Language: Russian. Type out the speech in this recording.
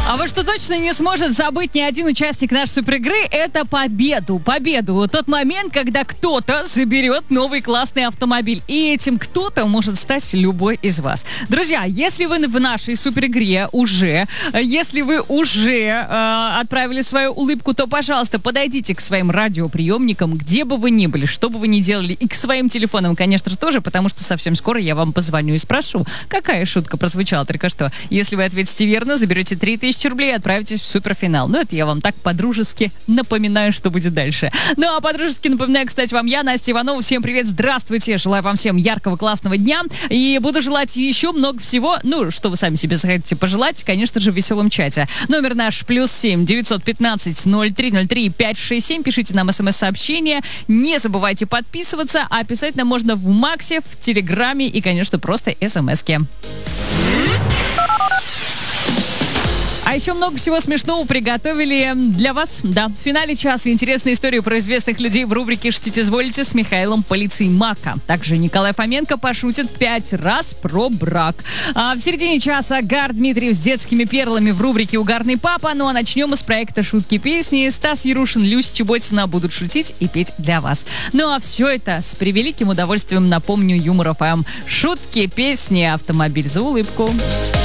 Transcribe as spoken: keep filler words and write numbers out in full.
А вот что точно не сможет забыть ни один участник нашей суперигры, это победу. Победу. Тот момент, когда кто-то заберет новый классный автомобиль. И этим кто-то может стать любой из вас. Друзья, если вы в нашей суперигре уже, если вы уже э, отправили свою улыбку, то, пожалуйста, подойдите к своим радиоприемникам, где бы вы ни были, что бы вы ни делали, и к своим телефонам, конечно же, тоже, потому что совсем скоро я вам позвоню и спрошу, какая шутка прозвучала только что. Если вы ответите верно, заберете три тысячи рублей и отправитесь в суперфинал. Ну, это я вам так по-дружески напоминаю, что будет дальше. Ну, а по-дружески напоминаю, кстати, вам я, Настя Иванова. Всем привет, здравствуйте. Желаю вам всем яркого, классного дня. И буду желать еще много всего, ну, что вы сами себе захотите пожелать, конечно же, в веселом чате. Номер наш плюс семь девятьсот пятнадцать ноль три ноль три пять шесть семь. Пишите нам смс-сообщения. Не забывайте подписываться, а писать нам можно в Максе, в Телеграме и, конечно, просто смс-ки. А еще много всего смешного приготовили для вас. Да, в финале часа интересная история про известных людей в рубрике «Шутите, изволите» с Михаилом Полицеймака. Также Николай Фоменко пошутит пять раз про брак. А в середине часа Гар Дмитриев с детскими перлами в рубрике «Угарный папа». Ну а начнем мы с проекта «Шутки песни». Стас Ярушин, Люся Чеботина будут шутить и петь для вас. Ну а все это с превеликим удовольствием напомню Юмор эф эм. Шутки, песни, автомобиль за улыбку.